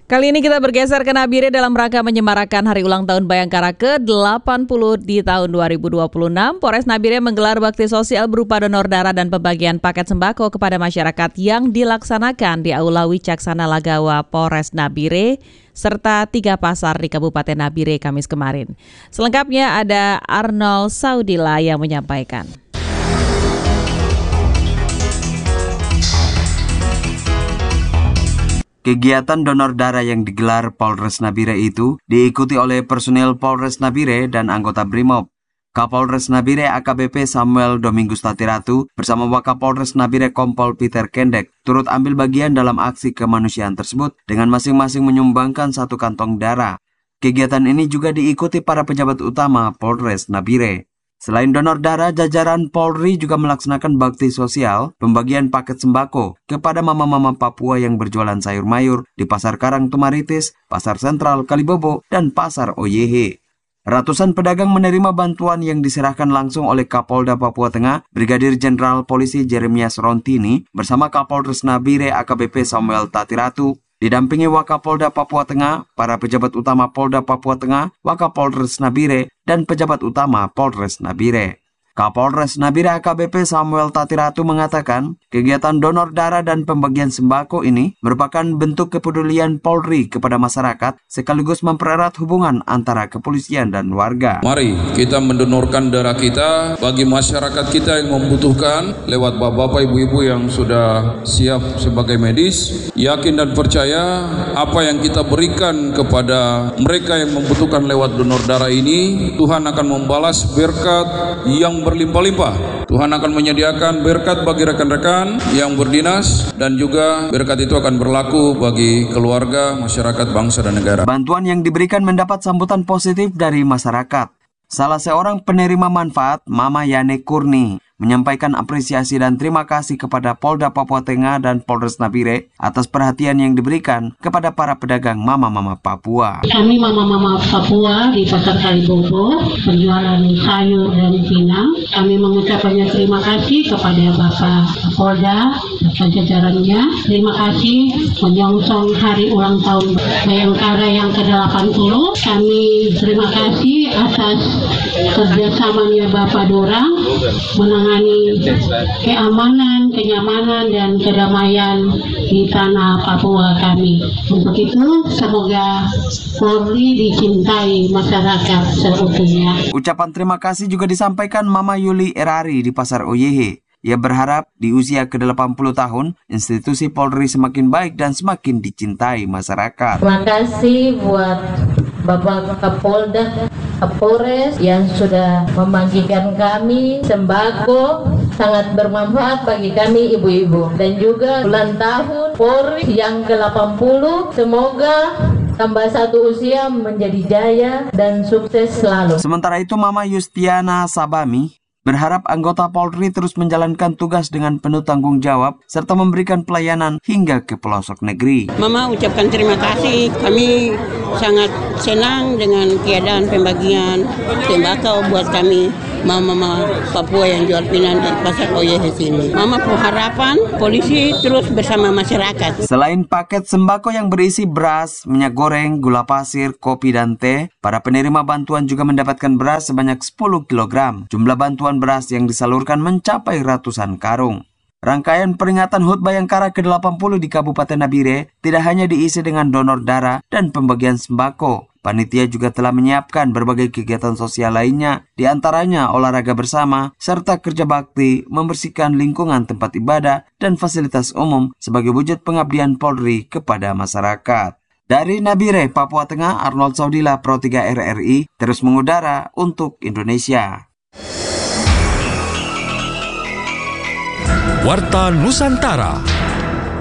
Kali ini kita bergeser ke Nabire dalam rangka menyemarakan hari ulang tahun Bayangkara ke-80 di tahun 2026. Polres Nabire menggelar bakti sosial berupa donor darah dan pembagian paket sembako kepada masyarakat yang dilaksanakan di Aula Wicaksana Lagawa Polres Nabire serta 3 pasar di Kabupaten Nabire Kamis kemarin. Selengkapnya ada Arnold Saudila yang menyampaikan. Kegiatan donor darah yang digelar Polres Nabire itu diikuti oleh personil Polres Nabire dan anggota Brimob. Kapolres Nabire AKBP Samuel Domingus Tatiratu bersama Wakapolres Nabire Kompol Peter Kendek turut ambil bagian dalam aksi kemanusiaan tersebut dengan masing-masing menyumbangkan 1 kantong darah. Kegiatan ini juga diikuti para pejabat utama Polres Nabire. Selain donor darah, jajaran Polri juga melaksanakan bakti sosial pembagian paket sembako kepada mama-mama Papua yang berjualan sayur mayur di Pasar Karang Tumaritis, Pasar Sentral Kalibobo, dan Pasar Oyehe. Ratusan pedagang menerima bantuan yang diserahkan langsung oleh Kapolda Papua Tengah, Brigadir Jenderal Polisi Jeremias Rontini bersama Kapolres Nabire AKBP Samuel Tatiratu. Didampingi Wakapolda Papua Tengah, para pejabat utama Polda Papua Tengah, Wakapolres Nabire, dan pejabat utama Polres Nabire. Kapolres Nabire AKBP Samuel Tatiratu mengatakan, kegiatan donor darah dan pembagian sembako ini merupakan bentuk kepedulian Polri kepada masyarakat sekaligus mempererat hubungan antara kepolisian dan warga. Mari kita mendonorkan darah kita bagi masyarakat kita yang membutuhkan lewat bapak-bapak ibu-ibu yang sudah siap sebagai medis. Yakin dan percaya apa yang kita berikan kepada mereka yang membutuhkan lewat donor darah ini, Tuhan akan membalas berkat yang berlimpah-limpah. Tuhan akan menyediakan berkat bagi rekan-rekan yang berdinas dan juga berkat itu akan berlaku bagi keluarga, masyarakat, bangsa, dan negara. Bantuan yang diberikan mendapat sambutan positif dari masyarakat. Salah seorang penerima manfaat, Mama Yane Kurni, menyampaikan apresiasi dan terima kasih kepada Polda Papua Tengah dan Polres Nabire atas perhatian yang diberikan kepada para pedagang mama-mama Papua. Kami mama-mama Papua di Pasar Kalibobo berjualan sayur dan pinang. Kami mengucapkan terima kasih kepada Bapak Polda dan jajarannya. Terima kasih menyongsong hari ulang tahun Bayangkara yang ke-80. Kami terima kasih atas kerjasamanya Bapak Dorang menangani keamanan, kenyamanan, dan kedamaian di tanah Papua kami. Untuk itu, semoga Polri dicintai masyarakat seutuhnya. Ucapan terima kasih juga disampaikan Mama Yuli Erari di Pasar Oyehe. Ia berharap di usia ke-80 tahun, institusi Polri semakin baik dan semakin dicintai masyarakat. Terima kasih buat Bapak Kapolda, Kapolres yang sudah membagikan kami sembako, sangat bermanfaat bagi kami ibu-ibu. Dan juga ulang tahun Polri yang ke-80, semoga tambah 1 usia menjadi jaya dan sukses selalu. Sementara itu Mama Yustiana Sabami berharap anggota Polri terus menjalankan tugas dengan penuh tanggung jawab serta memberikan pelayanan hingga ke pelosok negeri. Mama ucapkan terima kasih. Kami sangat senang dengan keadaan pembagian sembako buat kami mama-mama Papua yang jual pinang di Pasar Oyehe sini. Mama berharapan polisi terus bersama masyarakat. Selain paket sembako yang berisi beras, minyak goreng, gula pasir, kopi, dan teh, para penerima bantuan juga mendapatkan beras sebanyak 10 kg. Jumlah bantuan beras yang disalurkan mencapai ratusan karung. Rangkaian peringatan HUT Bayangkara ke-80 di Kabupaten Nabire tidak hanya diisi dengan donor darah dan pembagian sembako. Panitia juga telah menyiapkan berbagai kegiatan sosial lainnya, di antaranya olahraga bersama, serta kerja bakti, membersihkan lingkungan tempat ibadah dan fasilitas umum sebagai wujud pengabdian Polri kepada masyarakat. Dari Nabire, Papua Tengah, Arnold Saudila, Pro 3 RRI, terus mengudara untuk Indonesia. Warta Nusantara.